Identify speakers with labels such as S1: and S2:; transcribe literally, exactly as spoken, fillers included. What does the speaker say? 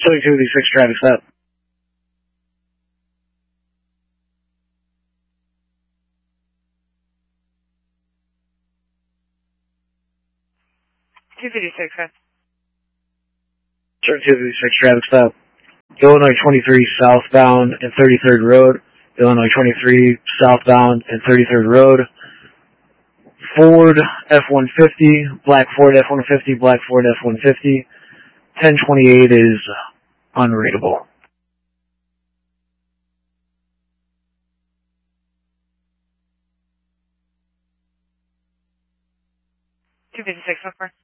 S1: seventy-two eighty-six traffic stop.
S2: two fifty-six, huh?
S1: seventy-two eighty-six traffic stop. Illinois twenty-three southbound and thirty-third Road. Illinois twenty-three southbound and thirty-third Road. Ford F one fifty, black Ford F one fifty, black Ford F one fifty. ten twenty-eight is unreadable.
S2: two fifty-six, so far.